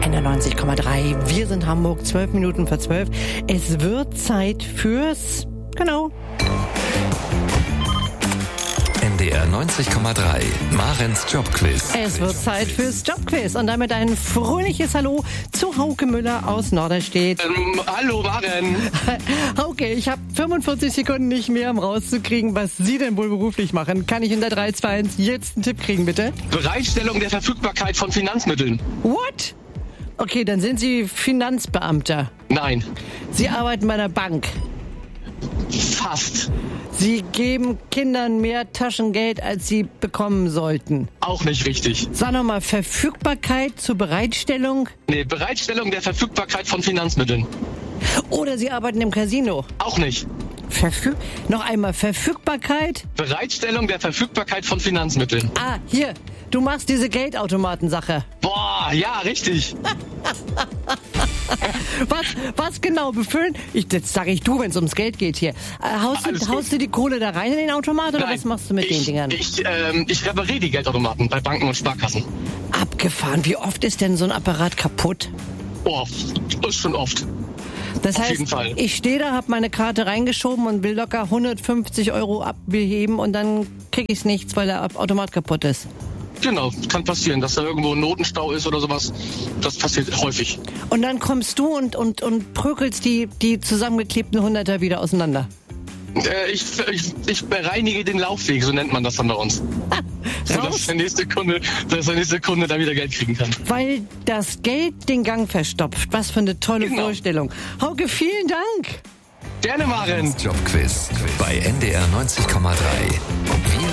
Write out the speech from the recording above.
91,3. Wir sind Hamburg, 12 Minuten vor 12. Es wird Zeit fürs, genau, NDR 90,3. Marens Jobquiz. es wird Zeit fürs Jobquiz und damit ein fröhliches Hallo zu Hauke Müller aus Norderstedt. Hallo Maren. Hauke, ich habe 45 Sekunden nicht mehr, um rauszukriegen, was Sie denn wohl beruflich machen. Kann ich in der 3, 2, 1 jetzt einen Tipp kriegen, bitte? Bereitstellung der Verfügbarkeit von Finanzmitteln. What? Okay, dann sind Sie Finanzbeamter. Nein. Sie arbeiten bei einer Bank. Fast. Sie geben Kindern mehr Taschengeld, als sie bekommen sollten. Auch nicht richtig. Sag nochmal, Verfügbarkeit zur Bereitstellung? Nee, Bereitstellung der Verfügbarkeit von Finanzmitteln. Oder Sie arbeiten im Casino? Auch nicht. Noch einmal, Verfügbarkeit? Bereitstellung der Verfügbarkeit von Finanzmitteln. Ah, hier, du machst diese Geldautomatensache. Boah, ja, richtig. Was genau befüllen? Jetzt sage ich du, wenn es ums Geld geht hier. Haust du die Kohle da rein in den Automat oder Nein, was machst du mit den Dingern? Ich repariere die Geldautomaten bei Banken und Sparkassen. Abgefahren. Wie oft ist denn so ein Apparat kaputt? Oh, das ist schon oft. Das Auf heißt, jeden Fall. ich stehe da, habe meine Karte reingeschoben und will locker 150 € abbeheben und dann kriege ich nichts, weil der Automat kaputt ist. Genau, kann passieren, dass da irgendwo ein Notenstau ist oder sowas. Das passiert häufig. Und dann kommst du und prügelst die zusammengeklebten Hunderter wieder auseinander. Ich bereinige den Laufweg, so nennt man das dann bei uns. So, dass der nächste Kunde da wieder Geld kriegen kann. Weil das Geld den Gang verstopft. Was für eine tolle Vorstellung. Hauke, vielen Dank. Gerne, Maren. Jobquiz bei NDR 90,3. Wir